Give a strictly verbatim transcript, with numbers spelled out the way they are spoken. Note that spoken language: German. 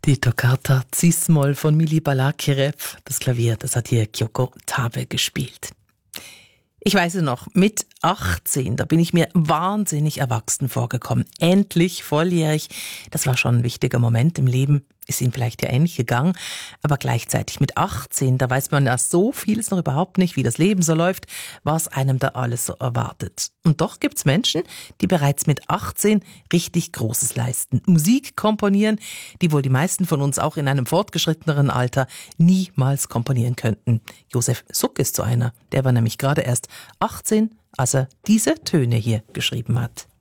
Die Toccata Cis-Moll von Mili Balakirev, das Klavier, das hat hier Kyoko Tabe gespielt. Ich weiß es noch, mit achtzehn, da bin ich mir wahnsinnig erwachsen vorgekommen. Endlich volljährig. Das war schon ein wichtiger Moment im Leben. Ist Ihnen vielleicht ja ähnlich gegangen. Aber gleichzeitig mit achtzehn, da weiß man ja so vieles noch überhaupt nicht, wie das Leben so läuft, was einem da alles so erwartet. Und doch gibt's Menschen, die bereits mit achtzehn richtig Großes leisten. Musik komponieren, die wohl die meisten von uns auch in einem fortgeschritteneren Alter niemals komponieren könnten. Josef Suk ist so einer. Der war nämlich gerade erst achtzehn, als er diese Töne hier geschrieben hat.